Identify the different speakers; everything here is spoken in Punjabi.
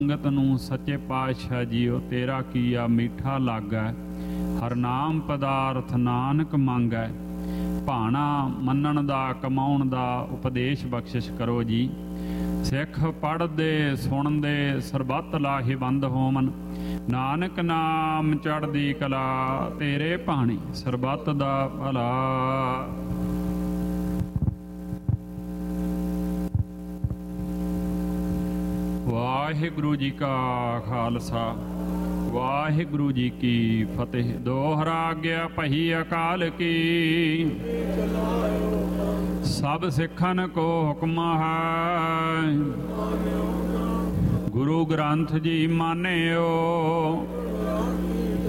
Speaker 1: ਸੰਗਤ ਨੂੰ ਸੱਚੇ ਪਾਤਸ਼ਾਹ ਜੀਓ ਤੇਰਾ ਕੀਆ ਮਿੱਠਾ ਲਾਗੈ। ਹਰ ਨਾਮ ਪਦਾਰਥ ਨਾਨਕ ਮੰਗੈ। ਭਾਣਾ ਮੰਨਣ ਦਾ ਕਮਾਉਣ ਦਾ ਉਪਦੇਸ਼ ਬਖਸ਼ਿਸ਼ ਕਰੋ ਜੀ। ਸਿੱਖ ਪੜ੍ਹਦੇ ਸੁਣਦੇ ਸਰਬੱਤ ਲਾਹੇਵੰਦ ਹੋਵਨ। ਨਾਨਕ ਨਾਮ ਚੜ੍ਹਦੀ ਕਲਾ ਤੇਰੇ ਭਾਣੇ ਸਰਬੱਤ ਦਾ ਭਲਾ। ਵਾਹਿਗੁਰੂ ਜੀ ਕਾ ਖਾਲਸਾ ਵਾਹਿਗੁਰੂ ਜੀ ਕੀ ਫਤਿਹ। ਦੋਹਰਾ ਆਗਿਆ ਭਈ ਅਕਾਲ ਕੀ। ਸਭ ਸਿੱਖਨ ਕੋ ਹੁਕਮ ਹੈ। ਗੁਰੂ ਗ੍ਰੰਥ ਜੀ ਮਾਨਿਓ।